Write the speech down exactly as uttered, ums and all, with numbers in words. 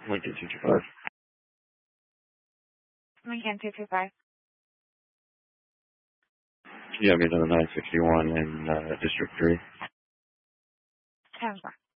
Lincoln two two five. Lincoln two two five. Yeah, I mean, the nine sixty-one in uh, District three. ten four.